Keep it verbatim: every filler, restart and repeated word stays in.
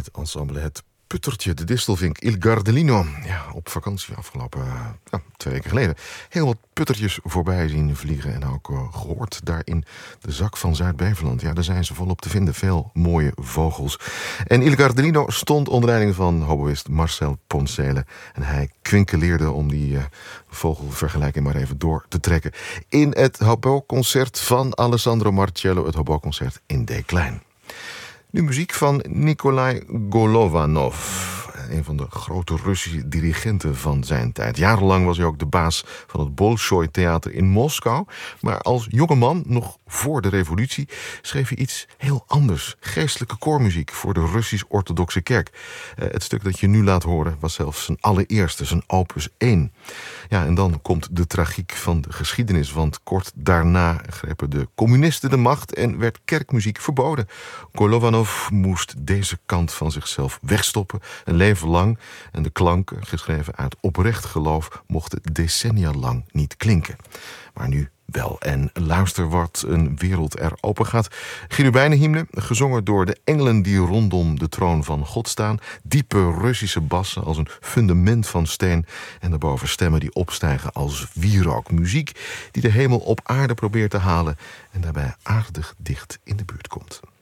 Het ensemble Het Puttertje, de Distelvink, Il Gardelino. Ja, op vakantie afgelopen ja, twee weken geleden. Heel wat puttertjes voorbij zien vliegen. En ook uh, gehoord daar in de zak van Zuid-Beveland. Ja, daar zijn ze volop te vinden. Veel mooie vogels. En Il Gardelino stond onder leiding van hoboïst Marcel Poncele. En hij kwinkeleerde om die uh, vogelvergelijking maar even door te trekken. In het hobo-concert van Alessandro Marcello. Het hobo-concert in D klein. Nu muziek van Nikolai Golovanov, een van de grote Russische dirigenten van zijn tijd. Jarenlang was hij ook de baas van het Bolshoi-theater in Moskou. Maar als jongeman, nog voor de revolutie, schreef hij iets heel anders. Geestelijke koormuziek voor de Russisch-orthodoxe kerk. Uh, het stuk dat je nu laat horen was zelfs zijn allereerste, zijn opus één. Ja, en dan komt de tragiek van de geschiedenis. Want kort daarna grepen de communisten de macht en werd kerkmuziek verboden. Golovanov moest deze kant van zichzelf wegstoppen, een leven lang. En de klanken, geschreven uit oprecht geloof, mochten decennia lang niet klinken. Maar nu wel. En luister wat een wereld er open gaat. Cherubijnenhymne, gezongen door de engelen die rondom de troon van God staan. Diepe Russische bassen als een fundament van steen. En daarboven stemmen die opstijgen als wierook. Muziek die de hemel op aarde probeert te halen en daarbij aardig dicht in de buurt komt.